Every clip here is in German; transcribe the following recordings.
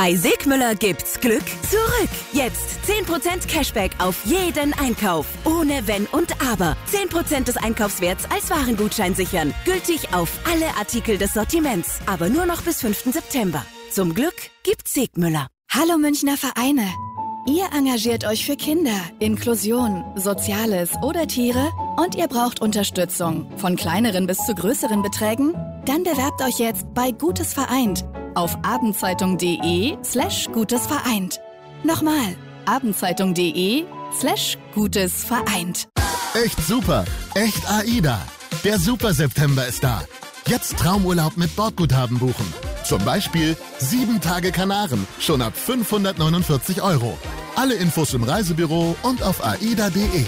Bei Sigmüller gibt's Glück zurück. Jetzt 10% Cashback auf jeden Einkauf. Ohne Wenn und Aber. 10% des Einkaufswerts als Warengutschein sichern. Gültig auf alle Artikel des Sortiments. Aber nur noch bis 5. September. Zum Glück gibt's Sigmüller. Hallo Münchner Vereine. Ihr engagiert euch für Kinder, Inklusion, Soziales oder Tiere und ihr braucht Unterstützung, von kleineren bis zu größeren Beträgen? Dann bewerbt euch jetzt bei Gutes Vereint auf abendzeitung.de/Gutes Vereint. Nochmal, abendzeitung.de/Gutes Vereint. Echt super, echt AIDA. Der Super September ist da. Jetzt Traumurlaub mit Bordguthaben buchen. Zum Beispiel 7 Tage Kanaren, schon ab 549 €. Alle Infos im Reisebüro und auf aida.de.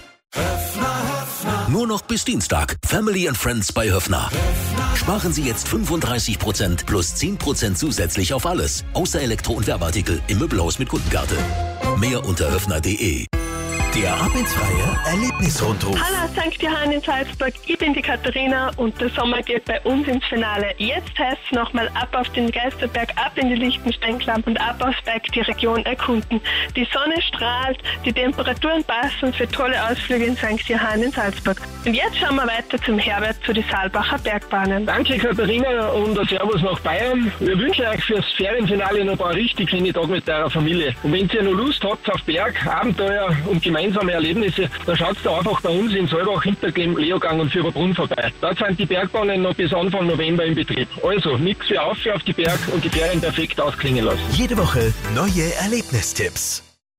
Nur noch bis Dienstag. Family and Friends bei Höffner. Sparen Sie jetzt 35% plus 10% zusätzlich auf alles. Außer Elektro- und Werbeartikel im Möbelhaus mit Kundenkarte. Mehr unter höffner.de. Der abendfreie Erlebnisrundruf. Hallo St. Johann in Salzburg, ich bin die Katharina und der Sommer geht bei uns ins Finale. Jetzt heißt es nochmal ab auf den Geisterberg, ab in die Lichtensteinklamm und ab aufs Berg die Region erkunden. Die Sonne strahlt, die Temperaturen passen für tolle Ausflüge in St. Johann in Salzburg. Und jetzt schauen wir weiter zum Herbert zu den Saalbacher Bergbahnen. Danke Katharina und ein Servus nach Bayern. Wir wünschen euch fürs Ferienfinale noch ein paar richtig schöne Tage mit eurer Familie. Und wenn ihr noch Lust habt auf Berg, Abenteuer und gemeinsame Erlebnisse, dann schaut da einfach bei uns in Saalbach, Hinterglemm, Leogang und Fürberbrunn vorbei. Dort sind die Bergbahnen noch bis Anfang November in Betrieb. Also, nichts für auf die Berg und die Ferien perfekt ausklingen lassen. Jede Woche neue Erlebnistipps.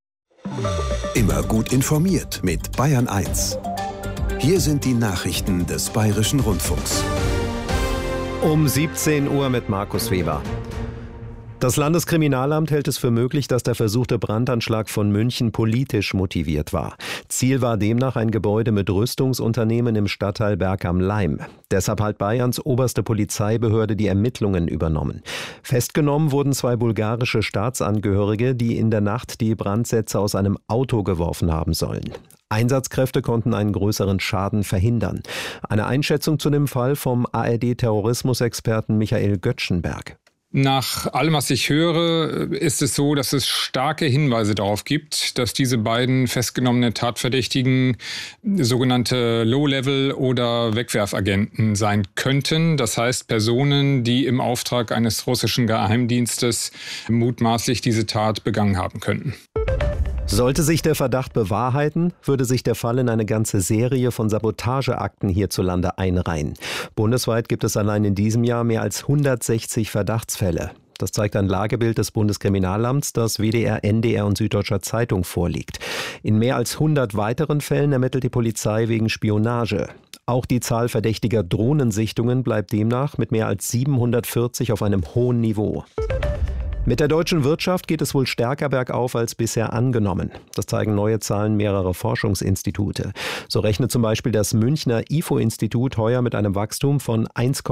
Immer gut informiert mit Bayern 1. Hier sind die Nachrichten des Bayerischen Rundfunks. Um 17 Uhr mit Markus Weber. Das Landeskriminalamt hält es für möglich, dass der versuchte Brandanschlag von München politisch motiviert war. Ziel war demnach ein Gebäude mit Rüstungsunternehmen im Stadtteil Berg am Laim. Deshalb hat Bayerns oberste Polizeibehörde die Ermittlungen übernommen. Festgenommen wurden 2 bulgarische Staatsangehörige, die in der Nacht die Brandsätze aus einem Auto geworfen haben sollen. Einsatzkräfte konnten einen größeren Schaden verhindern. Eine Einschätzung zu dem Fall vom ARD-Terrorismusexperten Michael Göttschenberg. Nach allem, was ich höre, ist es so, dass es starke Hinweise darauf gibt, dass diese beiden festgenommenen Tatverdächtigen sogenannte Low-Level- oder Wegwerfagenten sein könnten. Das heißt Personen, die im Auftrag eines russischen Geheimdienstes mutmaßlich diese Tat begangen haben könnten. Sollte sich der Verdacht bewahrheiten, würde sich der Fall in eine ganze Serie von Sabotageakten hierzulande einreihen. Bundesweit gibt es allein in diesem Jahr mehr als 160 Verdachtsfälle. Das zeigt ein Lagebild des Bundeskriminalamts, das WDR, NDR und Süddeutscher Zeitung vorliegt. In mehr als 100 weiteren Fällen ermittelt die Polizei wegen Spionage. Auch die Zahl verdächtiger Drohnensichtungen bleibt demnach mit mehr als 740 auf einem hohen Niveau. Mit der deutschen Wirtschaft geht es wohl stärker bergauf als bisher angenommen. Das zeigen neue Zahlen mehrerer Forschungsinstitute. So rechnet zum Beispiel das Münchner IFO-Institut heuer mit einem Wachstum von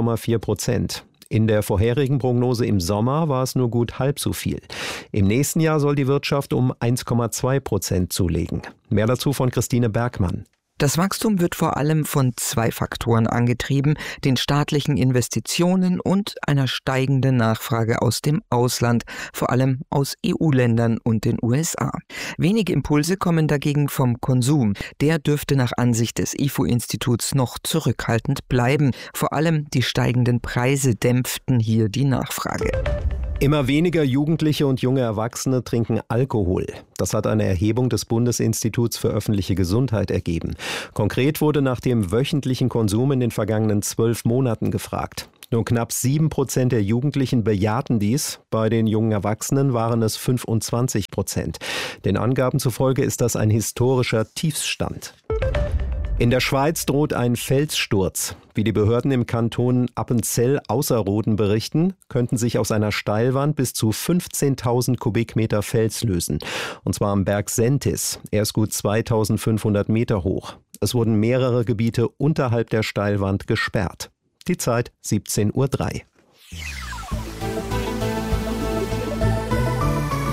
1,4%. In der vorherigen Prognose im Sommer war es nur gut halb so viel. Im nächsten Jahr soll die Wirtschaft um 1,2% zulegen. Mehr dazu von Christine Bergmann. Das Wachstum wird vor allem von 2 Faktoren angetrieben, den staatlichen Investitionen und einer steigenden Nachfrage aus dem Ausland, vor allem aus EU-Ländern und den USA. Wenige Impulse kommen dagegen vom Konsum. Der dürfte nach Ansicht des IFO-Instituts noch zurückhaltend bleiben. Vor allem die steigenden Preise dämpften hier die Nachfrage. Immer weniger Jugendliche und junge Erwachsene trinken Alkohol. Das hat eine Erhebung des Bundesinstituts für öffentliche Gesundheit ergeben. Konkret wurde nach dem wöchentlichen Konsum in den vergangenen 12 Monaten gefragt. Nur knapp 7% der Jugendlichen bejahten dies. Bei den jungen Erwachsenen waren es 25%. Den Angaben zufolge ist das ein historischer Tiefsstand. In der Schweiz droht ein Felssturz. Wie die Behörden im Kanton Appenzell-Ausserrhoden berichten, könnten sich aus einer Steilwand bis zu 15.000 Kubikmeter Fels lösen. Und zwar am Berg Sentis. Er ist gut 2.500 Meter hoch. Es wurden mehrere Gebiete unterhalb der Steilwand gesperrt. Die Zeit 17:03 Uhr.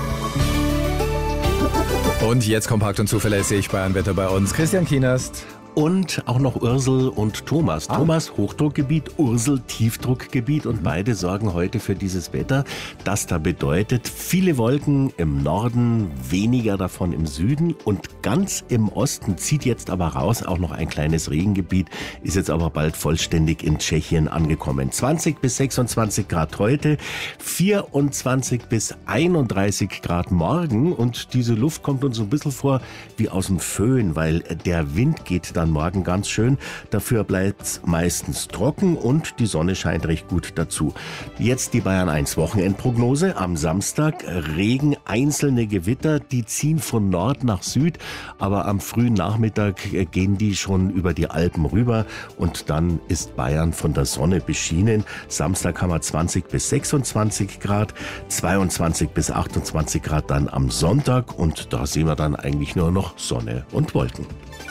Und jetzt kompakt und zuverlässig Bayernwetter bei uns. Christian Kienast. und auch noch Ursel und Thomas. Thomas Hochdruckgebiet, Ursel Tiefdruckgebiet und beide sorgen heute für dieses Wetter. Das da bedeutet viele Wolken im Norden, weniger davon im Süden und ganz im Osten zieht jetzt aber raus auch noch ein kleines Regengebiet, ist jetzt aber bald vollständig in Tschechien angekommen. 20 bis 26 Grad heute, 24 bis 31 Grad morgen und diese Luft kommt uns so ein bisschen vor wie aus dem Föhn, weil der Wind geht dann morgen ganz schön. Dafür bleibt es meistens trocken und die Sonne scheint recht gut dazu. Jetzt die Bayern 1 Wochenendprognose. Am Samstag Regen, einzelne Gewitter, die ziehen von Nord nach Süd, aber am frühen Nachmittag gehen die schon über die Alpen rüber und dann ist Bayern von der Sonne beschienen. Samstag haben wir 20 bis 26 Grad, 22 bis 28 Grad dann am Sonntag und da sehen wir dann eigentlich nur noch Sonne und Wolken.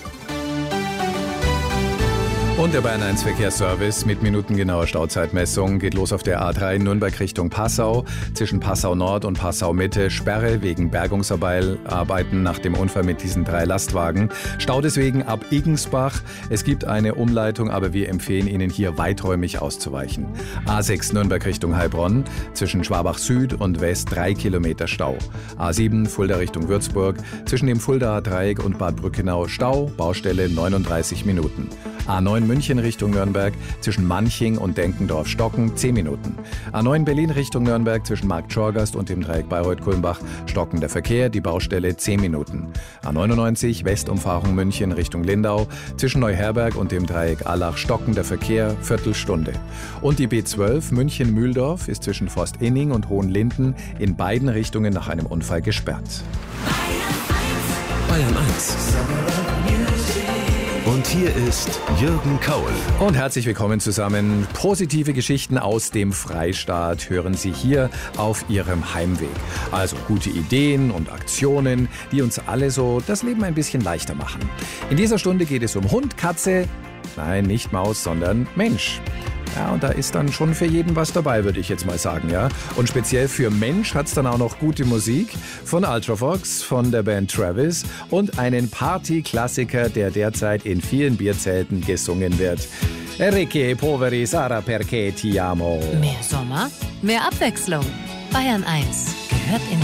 Und der Bayern 1 Verkehrsservice mit minutengenauer Stauzeitmessung geht los auf der A3 Nürnberg Richtung Passau. Zwischen Passau Nord und Passau Mitte Sperre wegen Bergungsarbeiten nach dem Unfall mit diesen 3 Lastwagen. Stau deswegen ab Igensbach. Es gibt eine Umleitung, aber wir empfehlen Ihnen hier weiträumig auszuweichen. A6 Nürnberg Richtung Heilbronn. Zwischen Schwabach Süd und West 3 Kilometer Stau. A7 Fulda Richtung Würzburg. Zwischen dem Fuldaer Dreieck und Bad Brückenau Stau. Baustelle 39 Minuten. A9 München Richtung Nürnberg zwischen Manching und Denkendorf-Stocken 10 Minuten. A9 Berlin Richtung Nürnberg zwischen Markt-Schorgast und dem Dreieck Bayreuth-Kulmbach stockender Verkehr, die Baustelle 10 Minuten. A99 Westumfahrung München Richtung Lindau zwischen Neuherberg und dem Dreieck Allach stockender Verkehr, Viertelstunde. Und die B12 München-Mühldorf ist zwischen Forst-Inning und Hohenlinden in beiden Richtungen nach einem Unfall gesperrt. Bayern 1. Und hier ist Jürgen Kaul. Und herzlich willkommen zusammen. Positive Geschichten aus dem Freistaat hören Sie hier auf Ihrem Heimweg. Also gute Ideen und Aktionen, die uns alle so das Leben ein bisschen leichter machen. In dieser Stunde geht es um Hund, Katze, nein, nicht Maus, sondern Mensch. Ja, und da ist dann schon für jeden was dabei, würde ich jetzt mal sagen, ja. Und speziell für Mensch hat's dann auch noch gute Musik von Ultravox, von der Band Travis und einen Party-Klassiker, der derzeit in vielen Bierzelten gesungen wird. Enrique Poveri Sara perché ti amo. Mehr Sommer, mehr Abwechslung. Bayern 1 gehört in